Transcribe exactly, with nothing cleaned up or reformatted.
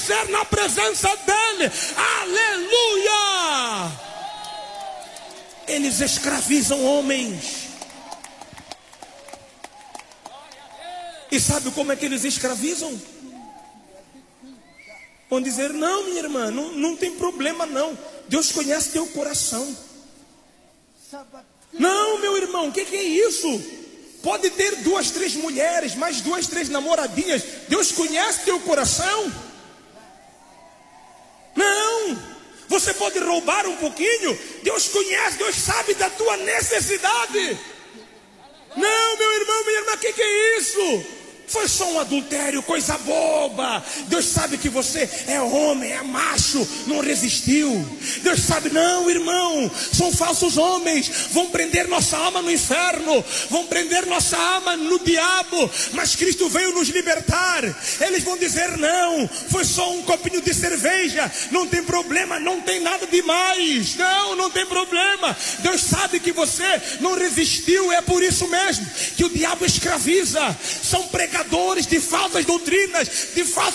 ser na presença dele. Aleluia! Eles escravizam homens. E sabe como é que eles escravizam? Vão dizer, não, minha irmã, não, não tem problema não. Deus conhece teu coração. Não, meu irmão, o que, que é isso? Pode ter duas, três mulheres, mais duas, três namoradinhas. Deus conhece teu coração? Não. Você pode roubar um pouquinho. Deus conhece, Deus sabe da tua necessidade. Não, meu irmão, minha irmã, o que, que é isso? Foi só um adultério, coisa boba. Deus sabe que você é homem, é macho, não resistiu. Deus sabe, não, irmão, são falsos homens, vão prender nossa alma no inferno, vão prender nossa alma no diabo, mas Cristo veio nos libertar. Eles vão dizer, não, foi só um copinho de cerveja, não tem problema, não tem nada demais. Não, não tem problema. Deus sabe que você não resistiu, é por isso mesmo que o diabo escraviza. São pregadores de falsas doutrinas, de falsos